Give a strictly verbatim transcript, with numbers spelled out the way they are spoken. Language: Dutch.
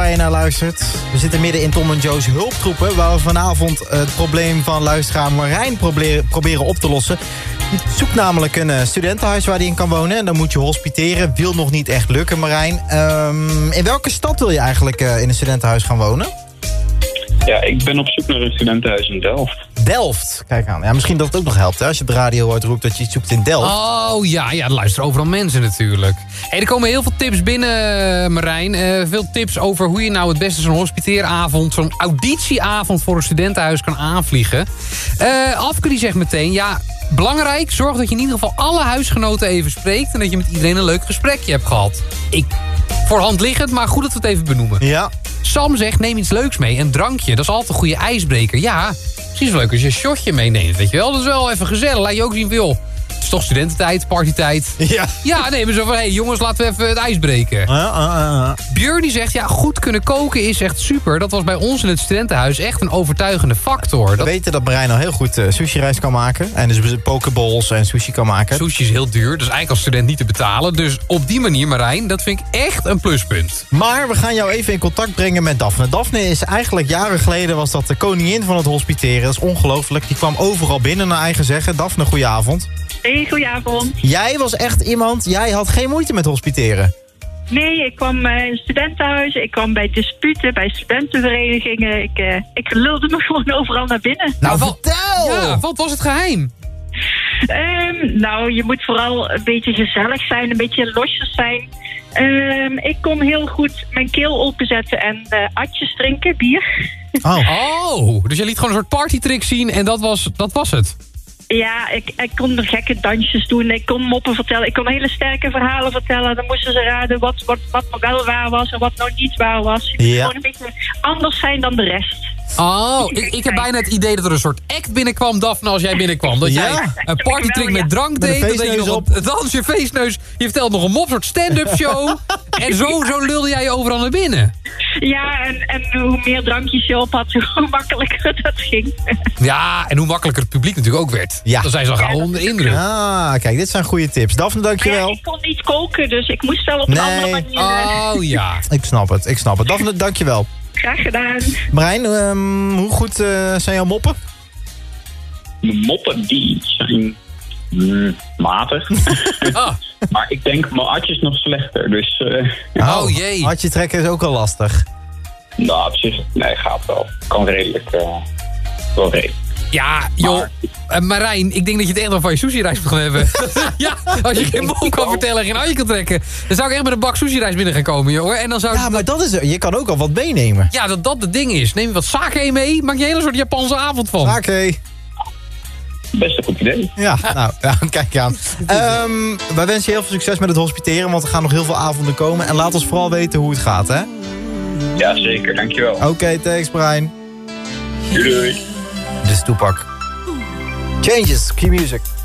waar je naar luistert. We zitten midden in Tom en Jo's hulptroepen... waar we vanavond het probleem van luisteraar Marijn proberen, proberen op te lossen. Die zoekt namelijk een uh, studentenhuis waar hij in kan wonen. En dan moet je hospiteren. Wil nog niet echt lukken, Marijn. Um, in welke stad wil je eigenlijk uh, in een studentenhuis gaan wonen? Ja, ik ben op zoek naar een studentenhuis in Delft. Delft, kijk aan. Ja, misschien dat het ook nog helpt, hè, als je op de radio hoort roept dat je iets zoekt in Delft. Oh ja, ja, er luisteren overal mensen natuurlijk. Hey, er komen heel veel tips binnen, Marijn. Uh, veel tips over hoe je nou het beste zo'n hospiteeravond... zo'n auditieavond voor een studentenhuis kan aanvliegen. Uh, Afke die zegt meteen, ja, belangrijk, zorg dat je in ieder geval alle huisgenoten even spreekt... en dat je met iedereen een leuk gesprekje hebt gehad. Ik, voor hand liggend, maar goed dat we het even benoemen. Ja. Sam zegt, neem iets leuks mee. Een drankje, dat is altijd een goede ijsbreker. Ja, misschien is het leuk als je een shotje meeneemt, weet je wel. Dat is wel even gezellig. Laat je ook zien van, joh, het is toch studententijd, partytijd. Ja. Ja, nee, maar zo van, hé hey, jongens, laten we even het ijs breken. Uh, uh, uh. Björn die zegt, ja, goed kunnen koken is echt super. Dat was bij ons in het studentenhuis echt een overtuigende factor. We Dat... weten dat Marijn al heel goed uh, sushi-rijst kan maken. En dus pokeballs en sushi kan maken. Sushi is heel duur, dus eigenlijk als student niet te betalen. Dus op die manier, Marijn, dat vind ik echt een pluspunt. Maar we gaan jou even in contact brengen met Daphne. Daphne is eigenlijk jaren geleden was dat de koningin van het hospiteren. Dat is ongelooflijk. Die kwam overal binnen naar eigen zeggen. Daphne, goedenavond. Hey, goedenavond. Jij was echt iemand, jij had geen moeite met hospiteren. Nee, ik kwam uh, in een studentenhuis, ik kwam bij disputen, bij studentenverenigingen. Ik, uh, ik lulde me gewoon overal naar binnen. Nou, wat, vertel! Ja, wat was het geheim? Um, nou, je moet vooral een beetje gezellig zijn, een beetje losjes zijn. Um, ik kon heel goed mijn keel openzetten en uh, atjes drinken, bier. Oh. Oh, dus je liet gewoon een soort partytrick zien en dat was, dat was het. Ja, ik, ik kon er gekke dansjes doen. Ik kon moppen vertellen. Ik kon hele sterke verhalen vertellen. Dan moesten ze raden wat, wat, wat nog wel waar was en wat nog niet waar was. Je moet Ja. gewoon een beetje anders zijn dan de rest. Oh, ik, ik heb bijna het idee dat er een soort act binnenkwam, Daphne, als jij binnenkwam. Dat Ja. jij een partytrick met drank Met een deed. Dat deed je feestneus nog op. een dansje, feestneus. Je vertelde nog een mop, een soort stand-up show. En zo, zo lulde jij je overal naar binnen. Ja, en, en hoe meer drankjes je op had, hoe makkelijker dat ging. Ja, en hoe makkelijker het publiek natuurlijk ook werd. Ja. Dan zijn ze al gauw onder de indruk. Ah, kijk, dit zijn goede tips. Daphne, Maar ja, dankjewel. ik kon niet koken, dus ik moest wel op een Nee. andere manier. uh, Oh ja. Ik snap het, ik snap het. Daphne, dankjewel. Graag gedaan. Marijn, um, hoe goed uh, zijn jouw moppen? De moppen die zijn mm, matig. Ah. Maar ik denk mijn atjes nog slechter. Dus uh, Oh, jee. Hartje trekken is ook al lastig. nou, op zich, nee, gaat wel. Kan redelijk, uh, wel redelijk. Ja, joh. Maar- Uh, Marijn, ik denk dat je het echt wel van je sushi-reis moet gaan hebben. Ja, als je geen mop kan vertellen en geen uitje kan trekken... dan zou ik echt met een bak sushi-reis binnen gaan komen, joh. En dan zou ik... Ja, maar dat is, je kan ook al wat meenemen. Ja, dat dat het ding is. Neem je wat sake mee, maak je een hele soort Japanse avond van. Oké. Best een goed idee. Ja, nou, ja, kijk aan. Um, wij wensen je heel veel succes met het hospiteren, want er gaan nog heel veel avonden komen. En laat ons vooral weten hoe het gaat, hè? Ja, zeker. Dankjewel. Oké, okay, thanks, Brian. Doei, doei. Dit is Toepak. Changes, key music.